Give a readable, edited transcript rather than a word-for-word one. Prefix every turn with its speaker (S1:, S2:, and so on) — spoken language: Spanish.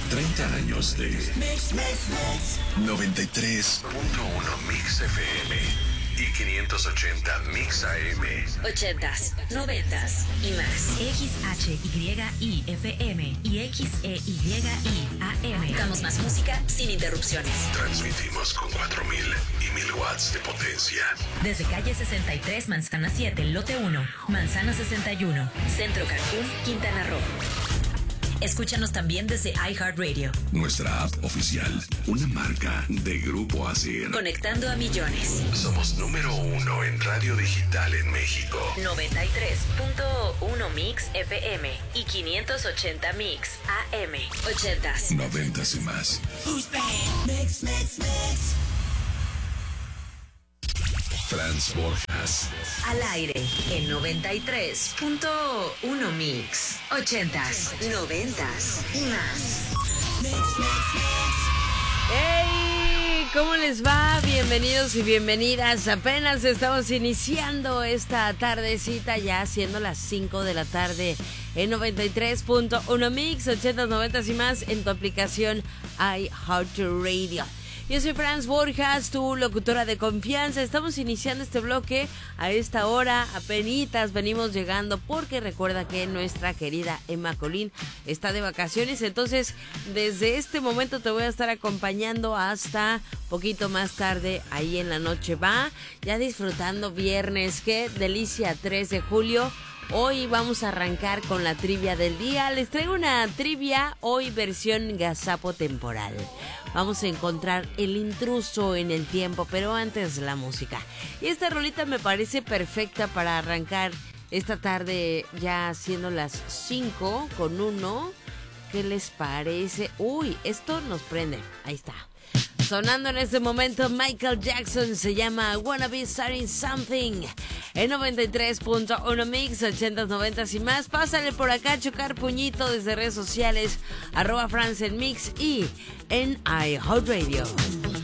S1: 30 años de 93.1 Mix FM y 580 Mix AM.
S2: 80s, 90s y más.
S3: XHYI FM y XEYI AM.
S2: Damos más música sin interrupciones.
S1: Transmitimos con 4.000 y 1.000 watts de potencia.
S3: Desde calle 63, Manzana 7, lote 1, Manzana 61,
S2: Centro Cancún, Quintana Roo.
S3: Escúchanos también desde iHeartRadio.
S1: Nuestra app oficial, una marca de Grupo ASIR.
S2: Conectando a millones.
S1: Somos número 1 en radio digital en México.
S2: 93.1 Mix FM y 580 Mix AM. 80s.
S1: 90s y más.
S4: Mix.
S1: Franz Borjas.
S2: Al aire en 93.1 Mix. 80s, 90s y más.
S5: ¡Hey! ¿Cómo les va? Bienvenidos y bienvenidas. Apenas estamos iniciando esta tardecita, ya siendo las 5 de la tarde en 93.1 Mix, 80s, 90s y más en tu aplicación iHeartRadio. Yo soy Franz Borjas, tu locutora de confianza. Estamos iniciando este bloque a esta hora. Apenitas venimos llegando porque recuerda que nuestra querida Emma Colín está de vacaciones. Entonces, desde este momento te voy a estar acompañando hasta poquito más tarde ahí en la noche. Va ya disfrutando viernes. Qué delicia, 3 de julio. Hoy vamos a arrancar con la trivia del día. Les traigo una trivia hoy versión gazapo temporal. Vamos a encontrar el intruso en el tiempo, pero antes la música. Y esta rolita me parece perfecta para arrancar esta tarde ya siendo las 5:01. ¿Qué les parece? Uy, esto nos prende. Ahí está. Sonando en este momento Michael Jackson, se llama Wanna Be Starting Something. En 93.1 Mix, 80s, 90s y más. Pásale por acá, chocar puñito desde redes sociales, @FranzEnMix y en iHeartRadio.